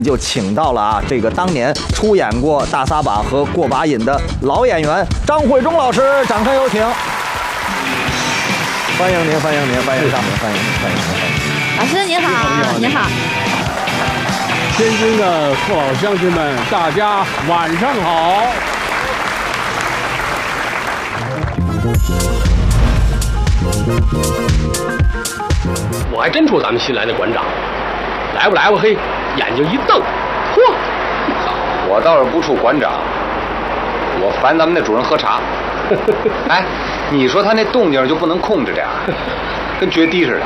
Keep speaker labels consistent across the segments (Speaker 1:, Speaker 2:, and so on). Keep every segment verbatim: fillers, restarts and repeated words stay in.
Speaker 1: 就请到了啊，这个当年出演过《大撒把》和《过把瘾》的老演员张慧忠老师，掌声有请！欢迎您，欢迎您，欢迎上您，欢迎您，欢迎您，欢迎您！
Speaker 2: 老师您好，您好。
Speaker 3: 天津的父老乡亲们，大家晚上好。
Speaker 4: 我还真出咱们新来的馆长，来不来吧？嘿，眼睛一瞪，嚯！
Speaker 5: 我倒是不出馆长，我烦咱们那主任喝茶。哎，你说他那动静就不能控制点儿，跟决堤似的，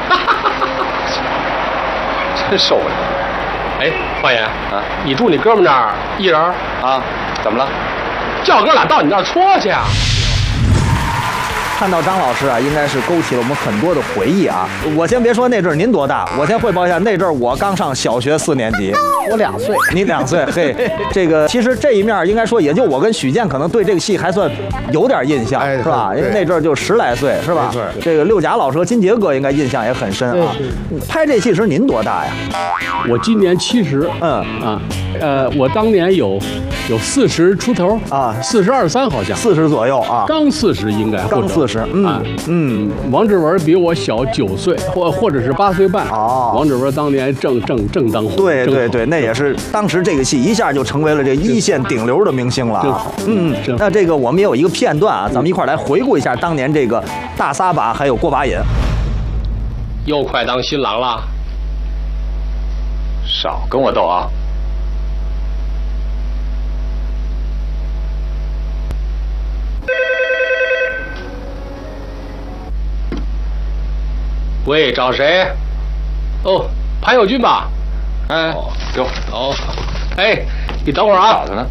Speaker 5: 真受不了。
Speaker 4: 哎，花爷
Speaker 5: 啊，
Speaker 4: 你住你哥们那儿一人
Speaker 5: 啊？怎么了？
Speaker 4: 叫哥俩到你那儿戳去啊！
Speaker 1: 看到张老师啊，应该是勾起了我们很多的回忆啊。我先别说那阵儿您多大，我先汇报一下，那阵儿我刚上小学四年级，
Speaker 2: 我两岁，
Speaker 1: 你两岁。嘿，这个其实这一面应该说，也就我跟许健可能对这个戏还算有点印象，
Speaker 6: 哎、
Speaker 1: 是吧？因为那阵儿就十来岁，是吧？这个六甲老师和金杰哥应该印象也很深啊。拍这戏时您多大呀？
Speaker 3: 我今年七十。
Speaker 1: 嗯
Speaker 3: 啊，呃，我当年有有四十出头
Speaker 1: 啊，
Speaker 3: 四十二三好像，
Speaker 1: 四十左右啊，
Speaker 3: 刚四十应该，
Speaker 1: 刚四十，嗯、
Speaker 3: 啊、
Speaker 1: 嗯。
Speaker 3: 王志文比我小九岁，或或者是八岁半。
Speaker 1: 哦，
Speaker 3: 王志文当年正正正当红。
Speaker 1: 对对对，那也是当时这个戏一下就成为了这一线顶流的明星了啊。嗯，那这个我们也有一个片段啊，咱们一块儿来回顾一下当年这个大撒把还有过把瘾。
Speaker 4: 又快当新郎了，
Speaker 5: 少跟我斗啊！
Speaker 4: 喂，找谁？哦，潘友军吧？
Speaker 5: 哎，哟，
Speaker 4: 哦，哎，你等会儿啊。
Speaker 5: 找他呢。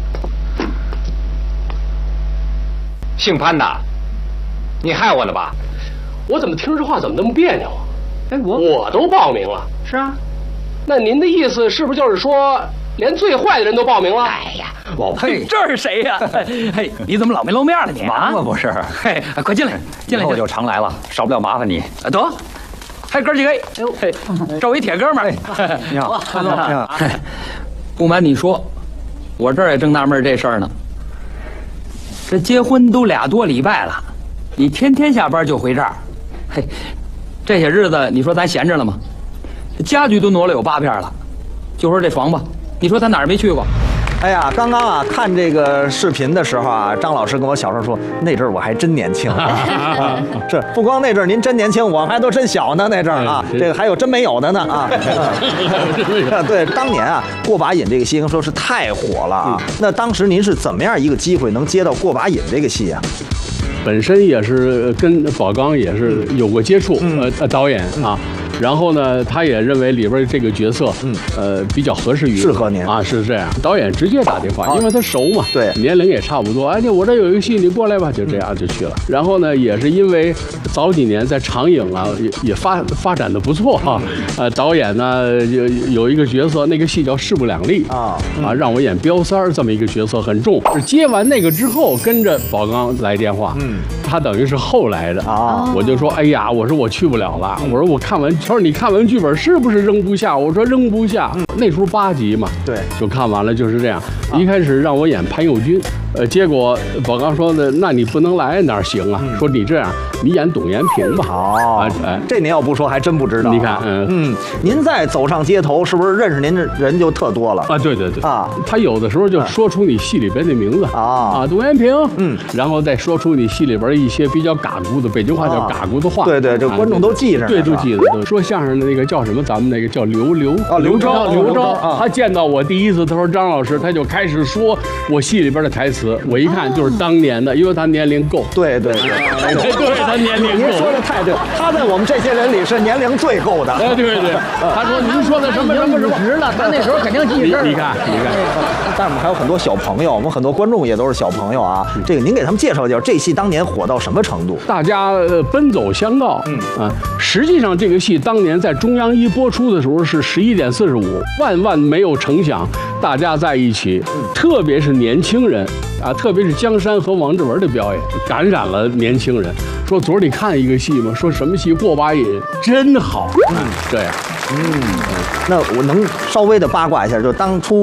Speaker 5: 姓潘的，你害我呢吧？
Speaker 4: 我怎么听这话怎么那么别扭啊？
Speaker 2: 哎，我
Speaker 4: 我都报名了。
Speaker 2: 是啊。
Speaker 4: 那您的意思是不是就是说，连最坏的人都报名了？
Speaker 2: 哎呀，
Speaker 7: 我嘿，这是谁呀？嘿，你怎么老没露面了你？
Speaker 8: 忙吗不是？
Speaker 7: 嘿，快进来，进来，
Speaker 8: 以后就常来了，少不了麻烦你。
Speaker 7: 得。还哥几个，哎呦，嘿，这我一铁哥们儿，
Speaker 8: 你好，
Speaker 7: 你好。不瞒你说，我这儿也正纳闷这事儿呢。这结婚都俩多礼拜了，你天天下班就回这儿，嘿，这些日子你说咱闲着了吗？家具都挪了有八片了，就说这床吧，你说他哪儿没去过？
Speaker 1: 哎呀，刚刚啊看这个视频的时候啊，张老师跟我小时候说，那阵儿我还真年轻、啊，是不光那阵儿您真年轻，我们还都真小呢那阵儿啊，这个还有真没有的呢啊。对，当年啊过把瘾这个戏，应该说是太火了啊。那当时您是怎么样一个机会能接到过把瘾这个戏啊？
Speaker 3: 本身也是跟宝刚也是有过接触，
Speaker 1: 嗯、
Speaker 3: 呃，导演啊。然后呢，他也认为里边这个角色，嗯，呃，比较合适于
Speaker 1: 适合您
Speaker 3: 啊，是这样。导演直接打电话，因为他熟嘛，
Speaker 1: 对，
Speaker 3: 年龄也差不多。哎，你我这有一个戏，你过来吧，就这样就去了。然后呢，也是因为早几年在长影啊，也也发发展的不错哈、啊。呃，导演呢有有一个角色，那个戏叫《势不两立》啊啊，让我演彪三儿这么一个角色很重。接完那个之后，跟着宝刚来电话，嗯，他等于是后来的啊。我就说，哎呀，我说我去不了了，我说我看完。他说：“你看完剧本是不是扔不下？”我说：“扔不下。嗯”那时候八集嘛，
Speaker 1: 对，
Speaker 3: 就看完了，就是这样。啊、一开始让我演潘友军，呃，结果宝刚说的：“那你不能来哪行啊？嗯、说你这样，你演董延平吧。”
Speaker 1: 哦，哎，这您要不说还真不知道。
Speaker 3: 你看，嗯
Speaker 1: 嗯，您再走上街头，是不是认识您的人就特多了
Speaker 3: 啊？对对对
Speaker 1: 啊，
Speaker 3: 他有的时候就说出你戏里边的名字啊啊，董延平，嗯，然后再说出你戏里边一些比较嘎咕的北京话叫嘎咕的话。
Speaker 1: 对对，这观众都记着。
Speaker 3: 对，都记得。说相声的那个叫什么？咱们那个叫刘刘
Speaker 1: 啊，刘钊，
Speaker 3: 刘钊。他见到我第一次，他说张老师，他就开始说我戏里边的台词。我一看就是当年的，因为他年龄够。
Speaker 1: 对对对，
Speaker 3: 对，他年龄够。
Speaker 1: 您说的太对，他在我们这些人里是年龄最够的。
Speaker 3: 哎，对对，他说您说的什么什么什么
Speaker 2: 值了，他那时候肯定记事。
Speaker 3: 你看，你看，
Speaker 1: 但是我们还有很多小朋友，我们很多观众也都是小朋友啊。这个您给他们介绍介绍，这戏当年火到什么程度？
Speaker 3: 大家奔走相告。嗯啊，实际上这个戏当年在中央一播出的时候是十一点四十五，万万没有成想，大家在一起，特别是年轻人啊，特别是江山和王志文的表演，感染了年轻人。说昨儿你看一个戏吗？说什么戏？过把瘾，真好。嗯，这样。
Speaker 1: 嗯，那我能稍微的八卦一下，就当初